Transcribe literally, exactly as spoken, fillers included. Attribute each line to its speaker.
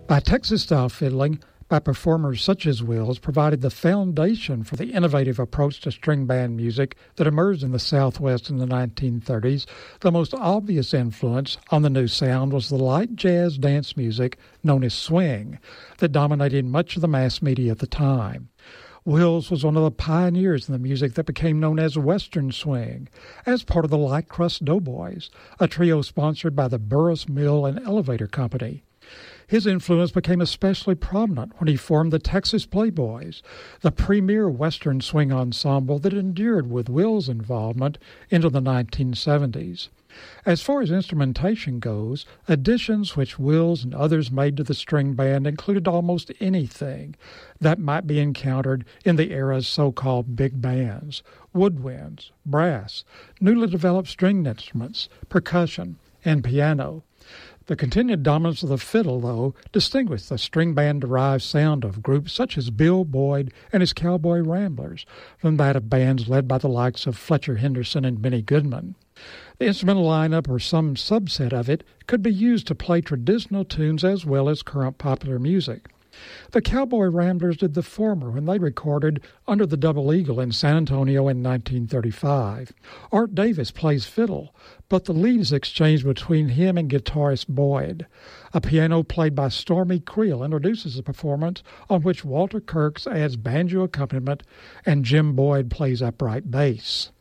Speaker 1: By Texas-style fiddling, by performers such as Wills, provided the foundation for the innovative approach to string band music that emerged in the Southwest in the nineteen thirties. The most obvious influence on the new sound was the light jazz dance music known as swing that dominated much of the mass media at the time. Wills was one of the pioneers in the music that became known as Western Swing, as part of the Light Crust Doughboys, a trio sponsored by the Burris Mill and Elevator Company. His influence became especially prominent when he formed the Texas Playboys, the premier Western swing ensemble that endured with Wills' involvement into the nineteen seventies. As far as instrumentation goes, additions which Wills and others made to the string band included almost anything that might be encountered in the era's so-called big bands: woodwinds, brass, newly developed stringed instruments, percussion, and piano. The continued dominance of the fiddle, though, distinguished the string band-derived sound of groups such as Bill Boyd and his Cowboy Ramblers from that of bands led by the likes of Fletcher Henderson and Benny Goodman. The instrumental lineup, or some subset of it, could be used to play traditional tunes as well as current popular music. The Cowboy Ramblers did the former when they recorded Under the Double Eagle in San Antonio in nineteen thirty-five. Art Davis plays fiddle, but the lead is exchanged between him and guitarist Boyd. A piano played by Stormy Creel introduces the performance, on which Walter Kirks adds banjo accompaniment and Jim Boyd plays upright bass.